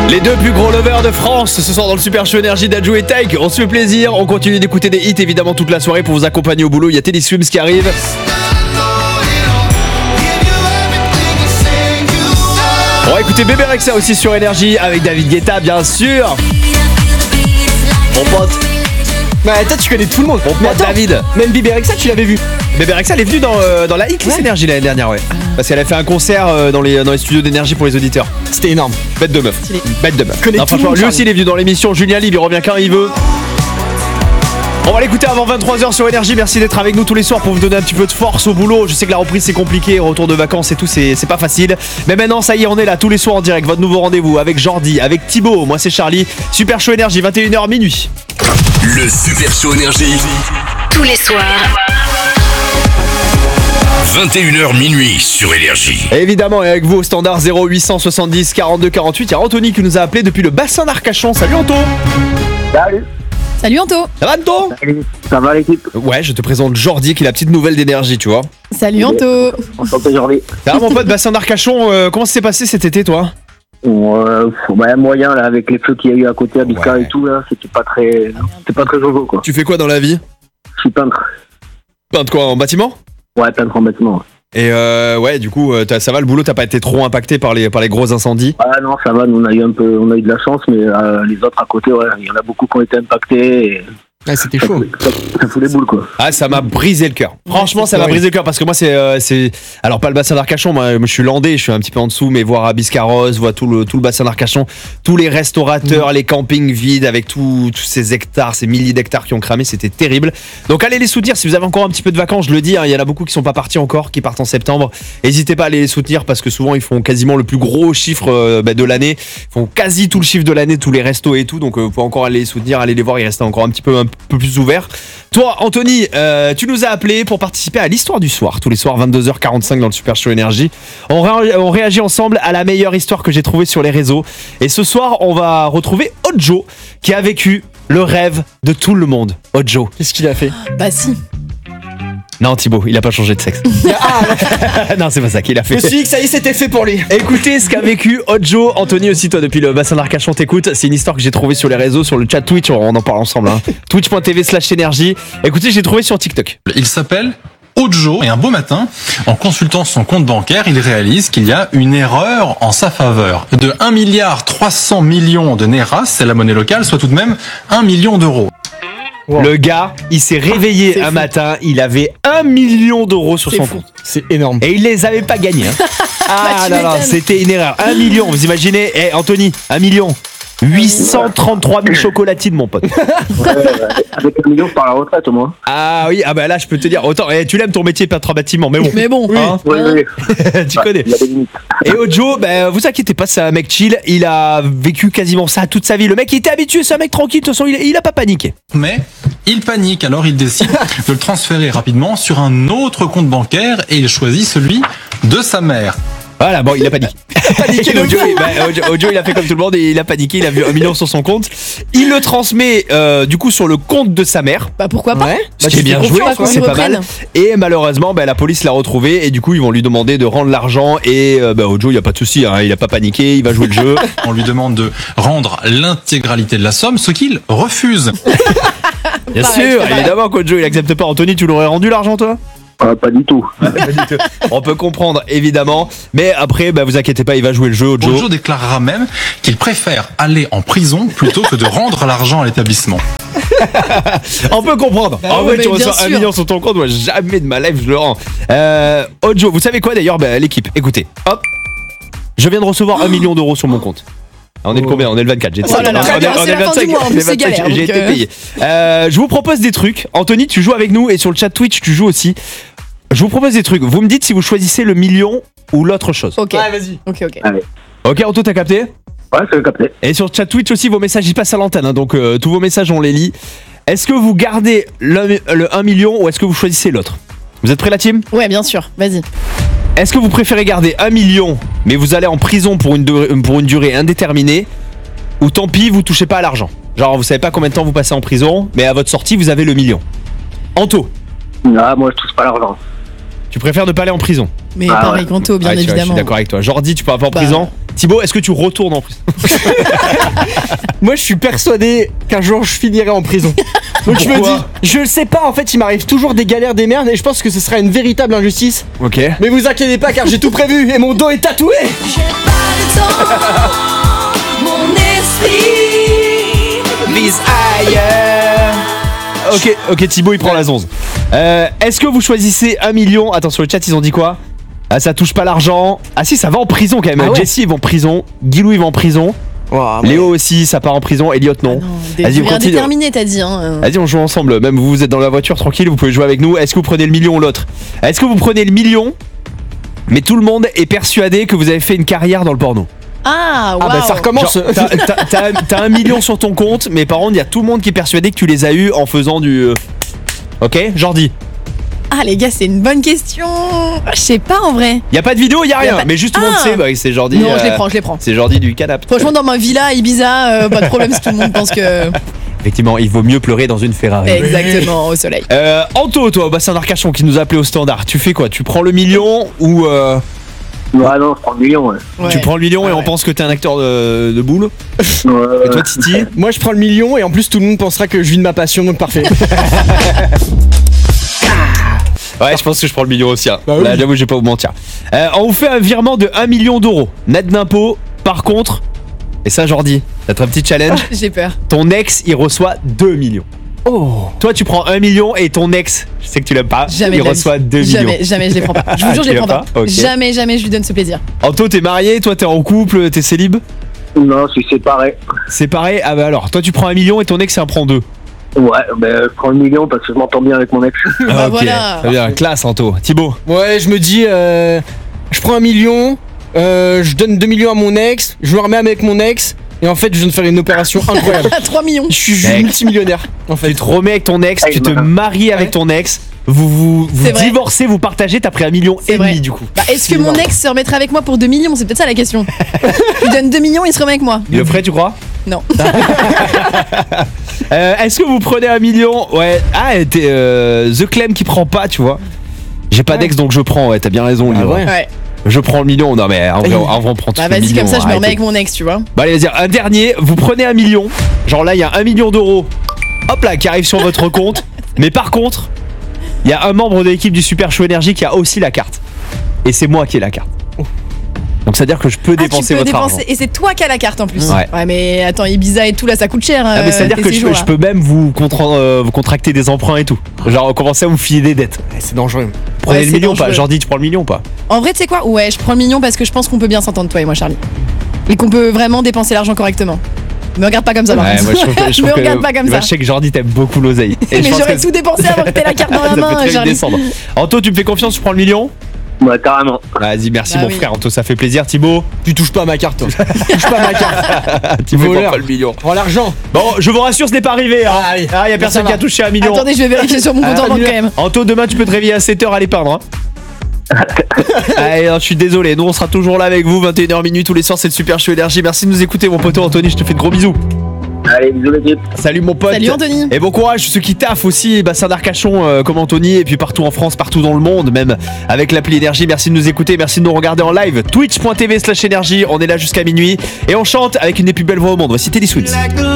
Les deux plus gros lovers de France ce soir dans le Super Show Énergie d'Adjo et Taïk. On se fait plaisir, on continue d'écouter des hits évidemment toute la soirée pour vous accompagner au boulot. Il y a Teddy Swims qui arrive. On va écouter Bébé Rexha aussi sur Énergie avec David Guetta bien sûr. Mon pote. Bah toi tu connais tout le monde. Mon pote David. Même Bébé Rexha tu l'avais vu. Bébé Rexha elle est venue dans la Hit Énergie l'année dernière ouais. Parce qu'elle a fait un concert dans les studios d'Énergie pour les auditeurs. C'était énorme. Bête de meuf. Bête de meuf. Non, franchement lui aussi il est venu dans l'émission. Julien Libre il revient quand il veut. On va l'écouter avant 23h sur Énergie. Merci d'être avec nous tous les soirs pour vous donner un petit peu de force au boulot. Je sais que la reprise c'est compliqué, retour de vacances et tout, c'est pas facile. Mais maintenant ça y est, on est là tous les soirs en direct. Votre nouveau rendez-vous avec Jordi, avec Thibaut. Moi c'est Charlie. Super Show Énergie, 21h minuit. Le Super Show Énergie. Tous les soirs. 21h minuit sur Énergie. Et évidemment, et avec vous au standard 0870 42 48, il y a Anthony qui nous a appelé depuis le bassin d'Arcachon. Salut Anto. Salut. Salut Anto. Ça va Anto? Salut. Ça va l'équipe? Ouais, je te présente Jordi qui est la petite nouvelle d'Énergie, tu vois. Salut Anto. Enchanté Jordi. Ça va mon pote, bassin d'Arcachon, comment ça s'est passé cet été toi? Moyen là, avec les feux qu'il y a eu à côté à Bisca et tout là, c'était pas très jojo quoi. Tu fais quoi dans la vie? Je suis peintre. Peintre quoi, en bâtiment? Ouais, peintre en bâtiment. Et ouais, du coup, ça va le boulot, t'as pas été trop impacté par les gros incendies? Ah non, ça va, nous on a eu de la chance, mais les autres à côté, ouais, il y en a beaucoup qui ont été impactés. Et... Ah, c'était chaud. Ça fout les boules quoi. Ah, ça m'a brisé le cœur. Franchement, ça m'a brisé le cœur parce que moi, c'est alors pas le bassin d'Arcachon. Moi, je suis landais, je suis un petit peu en dessous, mais voir à Biscarrosse, voir tout le bassin d'Arcachon, tous les restaurateurs, les campings vides avec tous ces hectares, ces milliers d'hectares qui ont cramé, c'était terrible. Donc allez les soutenir si vous avez encore un petit peu de vacances. Je le dis, il y en a beaucoup qui sont pas partis encore, qui partent en septembre. N'hésitez pas à aller les soutenir parce que souvent ils font quasiment le plus gros chiffre de l'année. Ils font quasi tout le chiffre de l'année, tous les restos et tout. Donc vous pouvez encore aller les soutenir, aller les voir. Il reste encore un peu plus ouvert. Toi, Anthony, tu nous as appelé pour participer à l'histoire du soir, tous les soirs 22h45 dans le Super Show Énergie. On réagit ensemble à la meilleure histoire que j'ai trouvée sur les réseaux. Et ce soir, on va retrouver Ojo qui a vécu le rêve de tout le monde. Ojo. Qu'est-ce qu'il a fait? Bah si. Non Thibaut, il a pas changé de sexe. Non, c'est pas ça qu'il a fait. Je me suis dit que ça y est, c'était fait pour lui. Écoutez ce qu'a vécu Ojo. Anthony aussi, toi depuis le bassin d'Arcachon, t'écoutes. C'est une histoire que j'ai trouvée sur les réseaux, sur le chat Twitch, on en parle ensemble. Twitch.tv/énergie. Écoutez, j'ai trouvé sur TikTok. Il s'appelle Ojo et un beau matin, en consultant son compte bancaire, il réalise qu'il y a une erreur en sa faveur. De 1,3 milliard de Neras, c'est la monnaie locale, soit tout de même 1 million d'euros. Wow. Le gars, il s'est réveillé un matin, il avait 1 million d'euros sur son compte. C'est énorme. Et il les avait pas gagnés. Ah non, c'était une erreur. 1 million, vous imaginez? Anthony, 1 million. 833 000 chocolatines, mon pote. Avec 1 million, je pars à la retraite au moins. Ah oui, bah là, je peux te dire, autant, tu l'aimes ton métier, peintre en bâtiment, mais bon. Oui. Hein, Oui. tu connais. Et Ojo, vous inquiétez pas, c'est un mec chill, il a vécu quasiment ça toute sa vie. Le mec, il était habitué, c'est un mec tranquille, de toute façon, il a pas paniqué. Mais il panique, alors il décide de le transférer rapidement sur un autre compte bancaire et il choisit celui de sa mère. Voilà, bon, il a paniqué. Ojo, il a fait comme tout le monde et il a paniqué, il a vu 1 million sur son compte. Il le transmet du coup sur le compte de sa mère. Bah pourquoi pas? Ce qui est bien joué, c'est pas mal. Et malheureusement, la police l'a retrouvé et du coup, ils vont lui demander de rendre l'argent et Ojo, il y a pas de souci, hein, il a pas paniqué, il va jouer le jeu. On lui demande de rendre l'intégralité de la somme, ce qu'il refuse. Bien sûr, évidemment qu'Ojo, il accepte pas. Anthony, tu l'aurais rendu l'argent toi? Pas du tout. On peut comprendre évidemment, mais après vous inquiétez pas, il va jouer le jeu. Ojo déclarera même qu'il préfère aller en prison plutôt que de rendre l'argent à l'établissement. On peut comprendre. En vrai, tu reçois 1 million sur ton compte, moi jamais de ma life je le rends. Ojo, vous savez quoi d'ailleurs, l'équipe, écoutez, hop, je viens de recevoir 1 million d'euros sur mon compte. On est le combien? On est le 24, j'ai été payé. On est le 25, j'ai été payé. Je vous propose des trucs. Anthony, tu joues avec nous et sur le chat Twitch, tu joues aussi. Je vous propose des trucs. Vous me dites si vous choisissez le million ou l'autre chose. Ok. Ouais, vas-y. Ok. Allez. Ok, Anto, t'as capté? Ouais, c'est capté. Et sur le chat Twitch aussi, vos messages ils passent à l'antenne. Donc tous vos messages, on les lit. Est-ce que vous gardez le 1 million ou est-ce que vous choisissez l'autre? Vous êtes prêts, la team? Ouais, bien sûr. Vas-y. Est-ce que vous préférez garder 1 million, mais vous allez en prison pour une durée indéterminée, ou tant pis, vous touchez pas à l'argent? Genre, vous savez pas combien de temps vous passez en prison, mais à votre sortie, vous avez le million. Anto? Ah, moi, je touche pas à l'argent. Tu préfères ne pas aller en prison? Mais Ah pareil ouais. qu'Anto, bien Ouais, tu vois, je évidemment. suis d'accord avec toi. Jordi, tu pars pas en Bah. prison. Thibaut, est-ce que tu retournes en prison? Moi, je suis persuadé qu'un jour je finirai en prison. Donc je me Pourquoi dis, je le sais pas, en fait, il m'arrive toujours des galères, des merdes, et je pense que ce sera une véritable injustice. Ok. Mais vous inquiétez pas, car j'ai tout prévu et mon dos est tatoué. Vise ailleurs. Ok, Thibaut, il prend la zonze. Est-ce que vous choisissez 1 million? Attends, sur le chat, ils ont dit quoi? Ah, ça touche pas l'argent. Ah si, ça va en prison quand même. Ah ouais. Jessie, il va en prison. Guilou, il va en prison. Léo aussi, ça part en prison. Elliot, non. Des Vas-y, on rien continue. déterminé, t'as dit. Hein. Vas-y, on joue ensemble. Même vous êtes dans la voiture tranquille, vous pouvez jouer avec nous. Est-ce que vous prenez le million ou l'autre? Est-ce que vous prenez le million, mais tout le monde est persuadé que vous avez fait une carrière dans le porno? Ah, Ah waouh. bah ça recommence. Genre, t'as 1 million sur ton compte, mais par contre, il y a tout le monde qui est persuadé que tu les as eu en faisant du. Ok, Jordi. Ah, les gars, c'est une bonne question. Je sais pas en vrai. Y a pas de vidéo, y a rien. pas- Mais juste tout le monde Ah. sait, bah, c'est Jordi. Non, je les prends. C'est Jordi du canapé. Franchement, dans ma villa à Ibiza, pas de problème si tout le monde pense que. Effectivement, il vaut mieux pleurer dans une Ferrari. Exactement, au soleil. Anto, toi, au bassin d'Arcachon, qui nous a appelé au standard, tu fais quoi? Tu prends le million ou Ouais, non, je prends le million, ouais. Ouais. tu prends le million et on pense que t'es un acteur de boule? Ouais, Et toi, Titi? Moi, je prends le million et en plus, tout le monde pensera que je vis de ma passion, donc parfait. Ouais, je pense que je prends le million aussi. Hein. Bah oui. Là, j'avoue, je vais pas vous mentir. On vous fait un virement de 1 million d'euros, net d'impôts. Par contre, et ça, Jordi, ça va être un petit challenge. J'ai peur. Ton ex, il reçoit 2 millions. Oh. Toi, tu prends 1 million et ton ex, je sais que tu l'aimes pas, Jamais. il de la reçoit vie. 2 millions. Jamais, je les prends pas. Je vous jure, je Tu les prends l'as pas. pas Ok. Jamais, je lui donne ce plaisir. Anto, t'es marié, toi, t'es en couple, t'es célib? Non, je suis séparé. C'est pareil. Ah bah alors, toi, tu prends 1 million et ton ex, il en prend 2. Ouais, ben, je prends le million parce que je m'entends bien avec mon ex. Bah ok, voilà. très bien, classe, Anto. Thibaut? Ouais, je me dis, je prends 1 million, je donne 2 millions à mon ex, je me remets avec mon ex, et en fait, je viens de faire une opération incroyable. 3 millions. Je suis Mec. multimillionnaire, en fait. Tu te remets avec ton ex, tu te maries avec ton ex, vous C'est vrai. divorcez, vous partagez, t'as pris 1,5 million du coup. Bah, est-ce que mon ex se remettrait avec moi pour 2 millions? C'est peut-être ça la question. Je lui donne 2 millions, il se remet avec moi. Il le ferait, tu crois? Non. Est-ce que vous prenez 1 million? Ouais. Ah, t'es The Clem qui prend pas, tu vois. J'ai pas Ouais. d'ex donc je prends, ouais, t'as bien raison, Ah Livre. ouais. Ouais. Je prends le million, non mais en vrai, on prend tout Bah le vas-y, million. comme ça, je me remets arrêtez. avec mon ex, tu vois. Bah allez, vas-y, un dernier, vous prenez 1 million. Genre là, il y a 1 million d'euros, hop là, qui arrive sur votre compte. Mais par contre, il y a un membre de l'équipe du Super Show Énergie qui a aussi la carte. Et c'est moi qui ai la carte. Donc c'est à dire que je peux Ah, dépenser tu peux votre dépenser. argent. Et c'est toi qui as la carte en plus. Ouais. Mais attends, Ibiza et tout là, ça coûte cher. Ah mais c'est à dire tes que je séjours, là. peux même vous contracter des emprunts et tout. Genre commencer à vous filer des dettes. Ouais, c'est dangereux. Prenez Ouais, le c'est million ou pas? dangereux. Jordi, tu prends le million ou pas? En vrai, tu sais quoi? Ouais, je prends le million parce que je pense qu'on peut bien s'entendre, toi et moi, Charlie. Et qu'on peut vraiment dépenser l'argent correctement. Me regarde pas comme ça, par Ouais, contre. moi, je trouve que- je Me trouve que- regarde pas comme moi, ça. je sais que Jordi t'aime beaucoup l'oseille. Et Mais je pense j'aurais que tout dépensé avant que t'aies la carte dans la ça peut main, très vite Charlie. descendre. Anto, tu me fais confiance, tu prends le million? Ouais, carrément. Vas-y, merci Bah mon oui. frère. Anto, ça fait plaisir. Thibaut? Tu touches pas à ma carte, toi. Tu touches pas à ma carte. Thibaut, il prend Voleur. pas le million. Prends l'argent. Bon, je vous rassure, ce n'est pas arrivé. Hein. Ah oui. Ah, y a Bon, personne ça qui a va. touché 1 million. Attendez, je vais vérifier sur mon compte en banque quand même. Anto, demain, tu peux te réveiller à 7h, aller peindre. Hein. Allez, non, je suis désolé. Nous, on sera toujours là avec vous, 21h minuit tous les soirs. C'est le Super Show Énergie. Merci de nous écouter, mon poteau Anthony. Je te fais de gros bisous. Allez, bisous l'équipe. Salut, mon pote. Salut Anthony. Et bon courage, ceux qui taffent aussi, bassin d'Arcachon comme Anthony, et puis partout en France, partout dans le monde, même avec l'appli Énergie. Merci de nous écouter, merci de nous regarder en live. Twitch.tv/énergie, on est là jusqu'à minuit et on chante avec une des plus belles voix au monde. Voici Teddy Swims.